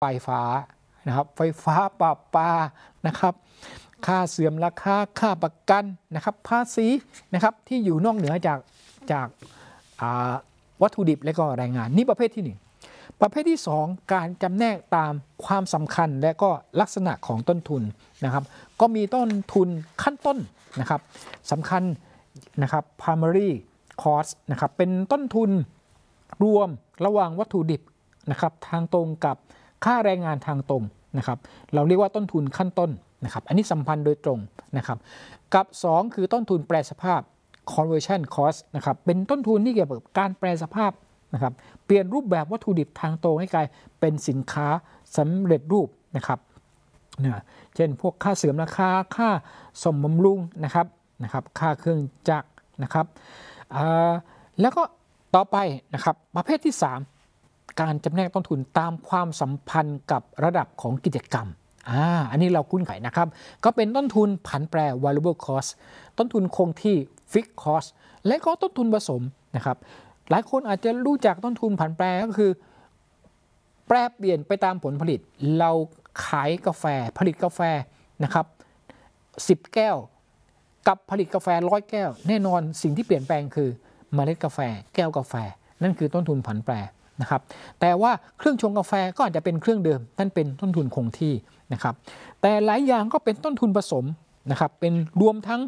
ไฟฟ้านะครับไฟฟ้าประปานะครับค่าเสื่อมราคาค่าประกันนะครับภาษีนะครับที่อยู่นอกเหนือจากวัตถุดิบและก็แรงงานนี่ประเภทที่1ประเภทที่2การจำแนกตามความสำคัญและก็ลักษณะของต้นทุนนะครับก็มีต้นทุนขั้นต้นนะครับสำคัญนะครับ primary cost นะครับเป็นต้นทุนรวมระหว่างวัตถุดิบนะครับทางตรงกับค่าแรงงานทางตรงนะครับเราเรียกว่าต้นทุนขั้นต้นนะครับอันนี้สัมพันธ์โดยตรงนะครับกับ2คือต้นทุนแปรสภาพ conversion cost นะครับเป็นต้นทุนที่เกี่ยวกับการแปรสภาพนะครับเปลี่ยนรูปแบบวัตถุดิบทางตรงให้กลายเป็นสินค้าสำเร็จรูปนะครับเช่นพวกค่าเสื่อมราคาค่าซ่อมบำรุงนะครับค่าเครื่องจักรนะครับแล้วก็ต่อไปนะครับประเภทที่3การจำแนกต้นทุนตามความสัมพันธ์กับระดับของกิจกรรมอันนี้เราคุ้นเคยนะครับก็เป็นต้นทุนผันแปร variable cost ต้นทุนคงที่ fixed cost และก็ต้นทุนผสมนะครับหลายคนอาจจะรู้จักต้นทุนผันแปรก็คือแปรเปลี่ยนไปตามผลผลิตเราขายกาแฟผลิตกาแฟนะครับ10 แก้วกับผลิตกาแฟ100 แก้วแน่นอนสิ่งที่เปลี่ยนแปลงคือเมล็ดกาแฟแก้วกาแฟนั่นคือต้นทุนผันแปรนะครับแต่ว่าเครื่องชงกาแฟก็อาจจะเป็นเครื่องเดิมนั่นเป็นต้นทุนคงที่นะครับแต่หลายอย่างก็เป็นต้นทุนผสมนะครับเป็นรวมทั้ง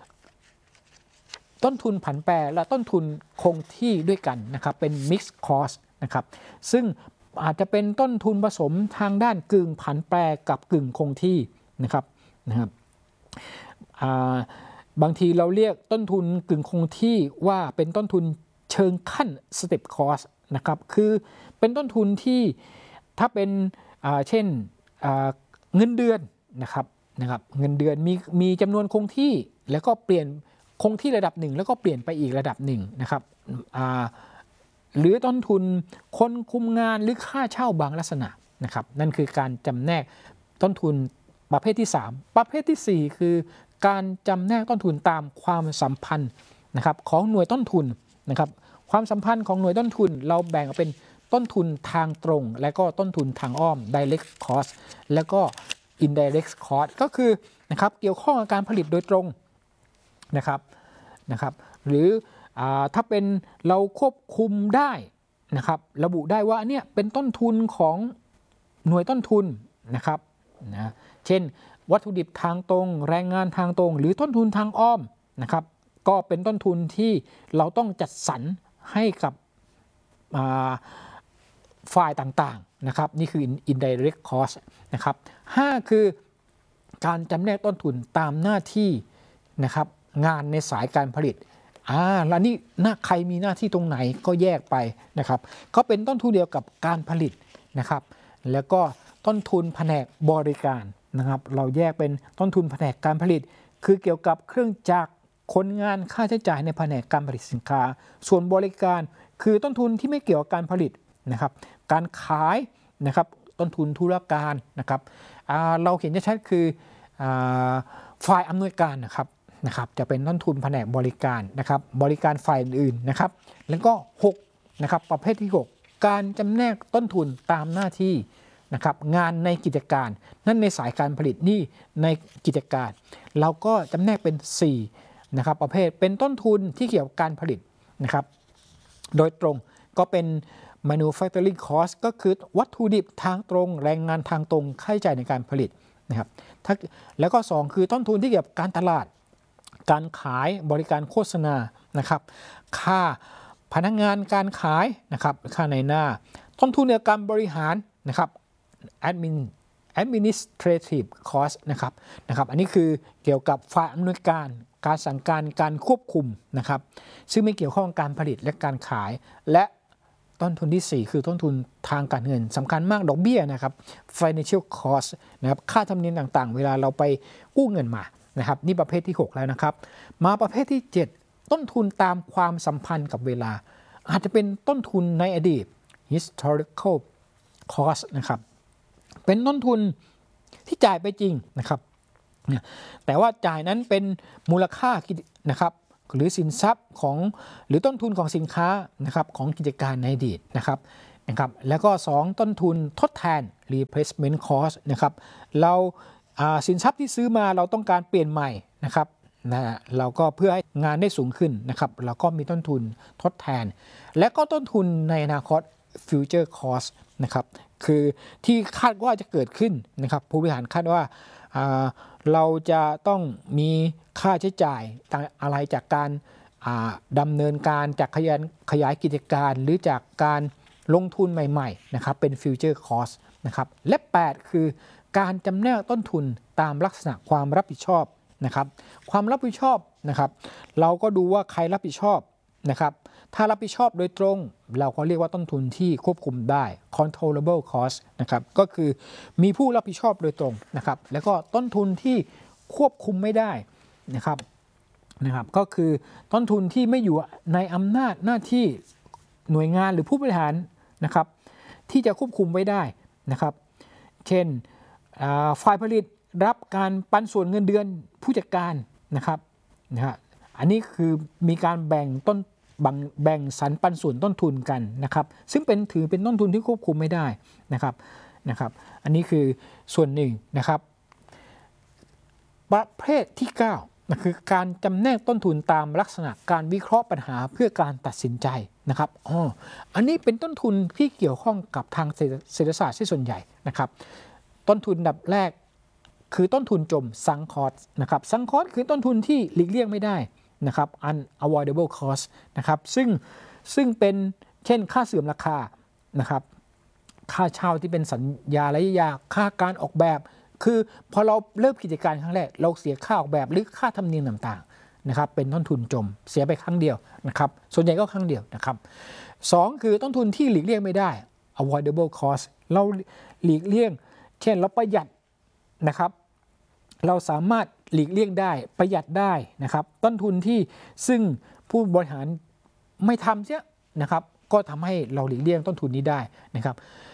ต้นทุนผันแปรและต้นทุนคงที่ด้วยกันนะครับเป็น mixed cost นะครับซึ่งอาจจะเป็นต้นทุนผสมทางด้านกึ่งผันแปรกับกึ่งคงที่นะครับบางทีเราเรียกต้นทุนกึ่งคงที่ว่าเป็นต้นทุนเชิงขั้น step cost นะครับคือเป็นต้นทุนที่ถ้าเป็นเช่นเงินเดือนนะครับเงินเดือนมีจำนวนคงที่แล้วก็เปลี่ยนคงที่ระดับหนึ่งแล้วก็เปลี่ยนไปอีกระดับหนึ่งนะครับหรือต้นทุนคนคุมงานหรือค่าเช่าบางลักษณะนะครับนั่นคือการจำแนกต้นทุนประเภทที่3ประเภทที่4คือการจำแนกต้นทุนตามความสัมพันธ์นะครับของหน่วยต้นทุนนะครับความสัมพันธ์ของหน่วยต้นทุนเราแบ่งออกเป็นต้นทุนทางตรงและก็ต้นทุนทางอ้อม direct cost แล้วก็ indirect cost ก็คือนะครับเกี่ยวข้องกับการผลิตโดยตรงนะครับหรือถ้าเป็นเราควบคุมได้นะครับระบุได้ว่าเนี่ยเป็นต้นทุนของหน่วยต้นทุนนะครับเช่นวัตถุดิบทางตรงแรงงานทางตรงหรือต้นทุนทางอ้อมนะครับก็เป็นต้นทุนที่เราต้องจัดสรรให้กับฝ่ายต่างๆนะครับนี่คือ indirect cost นะครับ5คือการจำแนกต้นทุนตามหน้าที่นะครับงานในสายการผลิตแล้วนี่ใครมีหน้าที่ตรงไหนก็แยกไปนะครับก็เป็นต้นทุนเดียวกับการผลิตนะครับแล้วก็ต้นทุนแผนกบริการนะครับเราแยกเป็นต้นทุนแผนกการผลิตคือเกี่ยวกับเครื่องจักรคนงานค่าใช้จ่ายในแผนกการผลิตสินค้าส่วนบริการคือต้นทุนที่ไม่เกี่ยวกับการผลิตนะครับการขายนะครับต้นทุนธุรการนะครับเราเห็นชัดๆคือฝ่ายอำนวยการนะครับจะเป็นต้นทุนแผนกบริการนะครับบริการฝ่ายอื่นนะครับแล้วก็6นะครับประเภทที่6การจำแนกต้นทุนตามหน้าที่นะครับงานในกิจการนั่นในสายการผลิตนี่ในกิจการเราก็จำแนกเป็น4นะครับประเภทเป็นต้นทุนที่เกี่ยวกับการผลิตนะครับโดยตรงก็เป็น manufacturing cost ก็คือวัตถุดิบทางตรงแรงงานทางตรงค่าใช้จ่ายในการผลิตนะครับแล้วก็2คือต้นทุนที่เกี่ยวกับการตลาดการขายบริการโฆษณานะครับค่าพนักงานการขายนะครับค่าในหน้าต้นทุนในการบริหารนะครับ administrative cost นะครับอันนี้คือเกี่ยวกับฝ่ายอำนวยการการสั่งการควบคุมนะครับซึ่งไม่เกี่ยวข้องกับการผลิตและการขายและต้นทุนที่4คือต้นทุนทางการเงินสำคัญมากดอกเบี้ยนะครับ financial cost นะครับค่าธรรมเนียมต่างๆเวลาเราไปกู้เงินมานะครับนี่ประเภทที่6แล้วนะครับมาประเภทที่7ต้นทุนตามความสัมพันธ์กับเวลาอาจจะเป็นต้นทุนในอดีต historical cost นะครับเป็นต้นทุนที่จ่ายไปจริงนะครับแต่ว่าจ่ายนั้นเป็นมูลค่านะครับหรือสินทรัพย์ของหรือต้นทุนของสินค้านะครับของกิจการในอดีตนะครับนะครับแล้วก็2ต้นทุนทดแทน replacement cost นะครับเราสินทรัพย์ที่ซื้อมาเราต้องการเปลี่ยนใหม่นะครับเราก็เพื่อให้งานได้สูงขึ้นนะครับเราก็มีต้นทุนทดแทนและก็ต้นทุนในอนาคต future cost นะครับคือที่คาดว่าจะเกิดขึ้นนะครับผู้บริหารคาดว่าเราจะต้องมีค่าใช้จ่ายอะไรจากการดำเนินการจากขยายกิจการหรือจากการลงทุนใหม่ๆนะครับเป็น future cost นะครับและ8คือการจำแนกต้นทุนตามลักษณะความรับผิดชอบนะครับความรับผิดชอบนะครับเราก็ดูว่าใครรับผิดชอบนะครับถ้ารับผิดชอบโดยตรงเราก็เรียกว่าต้นทุนที่ควบคุมได้ controllable cost นะครับก็คือมีผู้รับผิดชอบโดยตรงนะครับแล้วก็ต้นทุนที่ควบคุมไม่ได้นะครับก็คือต้นทุนที่ไม่อยู่ในอำนาจหน้าที่หน่วยงานหรือผู้บริหารนะครับที่จะควบคุมไว้ได้นะครับเช่นฝ่ายผลิตรับการปันส่วนเงินเดือนผู้จัดการนะครับอันนี้คือมีการแบ่งสรรปันส่วนต้นทุนกันนะครับซึ่งถือเป็นต้นทุนที่ควบคุมไม่ได้นะครับอันนี้คือส่วนหนึ่งนะครับประเภทที่9คือการจำแนกต้นทุนตามลักษณะการวิเคราะห์ปัญหาเพื่อการตัดสินใจนะครับอันนี้เป็นต้นทุนที่เกี่ยวข้องกับทางเศรษฐศาสตร์ที่ส่วนใหญ่นะครับต้นทุนดับแรกคือต้นทุนจมซังคอสนะครับซังคอสคือต้นทุนที่หลีกเลี่ยงไม่ได้นะครับ unavoidable cost นะครับซึ่งเป็นเช่นค่าเสื่อมราคานะครับค่าเช่าที่เป็นสัญญาระยะยาวค่าการออกแบบคือพอเราเริ่มกิจการครั้งแรกเราเสียค่าออกแบบหรือค่าธรรมเนียมต่างๆนะครับเป็นต้นทุนจมเสียไปครั้งเดียวนะครับส่วนใหญ่ก็ครั้งเดียวนะครับ2คือต้นทุนที่หลีกเลี่ยงไม่ได้ avoidable cost เราหลีกเลี่ยงเช่นเราประหยัดนะครับเราสามารถหลีกเลี่ยงได้ประหยัดได้นะครับต้นทุนที่ซึ่งผู้บริหารไม่ทำเสียนะครับก็ทำให้เราหลีกเลี่ยงต้นทุนนี้ได้นะครับ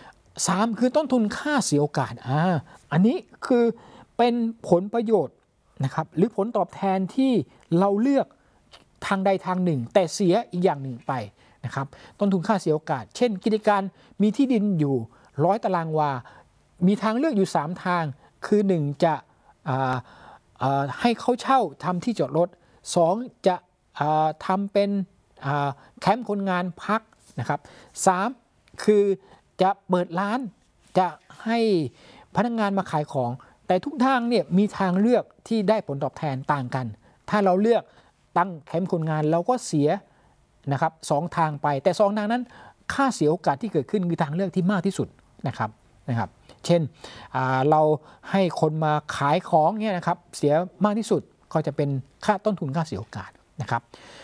3คือต้นทุนค่าเสียโอกาสอันนี้คือเป็นผลประโยชน์นะครับหรือผลตอบแทนที่เราเลือกทางใดทางหนึ่งแต่เสียอีกอย่างหนึ่งไปนะครับต้นทุนค่าเสียโอกาสเช่นกิจการมีที่ดินอยู่100ตารางวามีทางเลือกอยู่3ทางคือ1จะให้เขาเช่าทำที่จอดรถ2จะทำเป็นแคมป์คนงานพักนะครับ3คือจะเปิดร้านจะให้พนักงานมาขายของแต่ทุกทางเนี่ยมีทางเลือกที่ได้ผลตอบแทนต่างกันถ้าเราเลือกตั้งแคมป์คนงานเราก็เสียนะครับ2ทางไปแต่2ทางนั้นค่าเสียโอกาสที่เกิดขึ้นคือทางเลือกที่มากที่สุดนะครับเช่นเราให้คนมาขายของเนี่ยนะครับเสียมากที่สุดก็จะเป็นค่าต้นทุนค่าเสียโอกาสนะครับ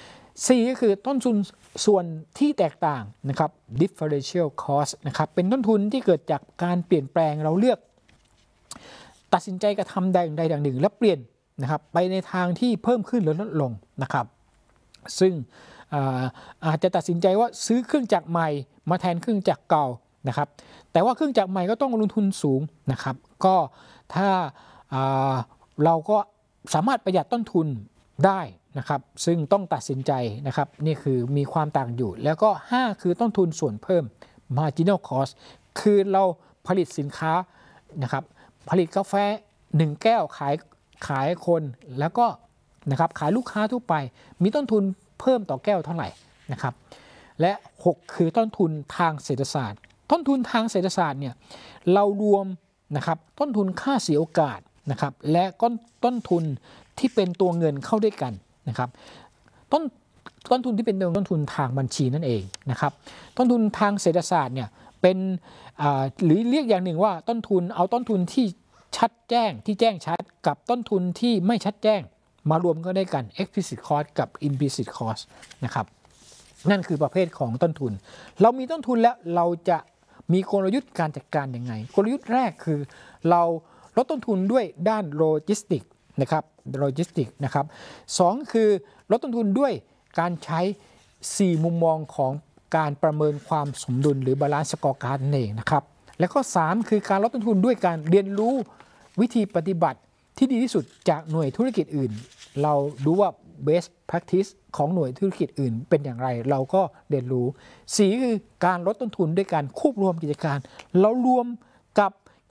4ก็คือต้นทุนส่วนที่แตกต่างนะครับ differential cost นะครับเป็นต้นทุนที่เกิดจากการเปลี่ยนแปลงเราเลือกตัดสินใจกระทำใดอย่างหนึ่งแล้วเปลี่ยนนะครับไปในทางที่เพิ่มขึ้นหรือลดลงนะครับซึ่งอาจจะตัดสินใจว่าซื้อเครื่องจักรใหม่มาแทนเครื่องจักรเก่านะครับแต่ว่าเครื่องจักรใหม่ก็ต้องลงทุนสูงนะครับก็ถ้าเราก็สามารถประหยัดต้นทุนได้นะครับซึ่งต้องตัดสินใจนะครับนี่คือมีความต่างอยู่แล้วก็5คือต้นทุนส่วนเพิ่ม marginal cost คือเราผลิตสินค้านะครับผลิตกาแฟ1แก้วขายคนแล้วก็นะครับขายลูกค้าทั่วไปมีต้นทุนเพิ่มต่อแก้วเท่าไหร่นะครับและ6คือต้นทุนทางเศรษฐศาสตร์ต้นทุนทางเศรษฐศาสตร์เนี่ยเรารวมนะครับต้นทุนค่าเสียโอกาสนะครับและต้นทุนที่เป็นตัวเงินเข้าด้วยกันนะครับต้นทุนที่เป็นต้นทุนทางบัญชีนั่นเองนะครับต้นทุนทางเศรษฐศาสตร์เนี่ยเป็นหรือเรียกอย่างหนึ่งว่าต้นทุนเอาต้นทุนที่ชัดแจ้งที่แจ้งชัดกับต้นทุนที่ไม่ชัดแจ้งมารวมก็ได้กัน explicit cost กับ implicit cost นะครับนั่นคือประเภทของต้นทุนเรามีต้นทุนแล้วเราจะมีกลยุทธ์การจัดการยังไงกลยุทธ์แรกคือเราลดต้นทุนด้วยด้านโลจิสติกนะครับ2คือลดต้นทุนด้วยการใช้4มุมมองของการประเมินความสมดุลหรือ balance scorecard นั่นเองนะครับแล้วก็3คือการลดต้นทุนด้วยการเรียนรู้วิธีปฏิบัติที่ดีที่สุดจากหน่วยธุรกิจอื่นเราดูว่า best practice ของหน่วยธุรกิจอื่นเป็นอย่างไรเราก็เรียนรู้4คือการลดต้นทุนด้วยการควบรวมกิจการเรารวม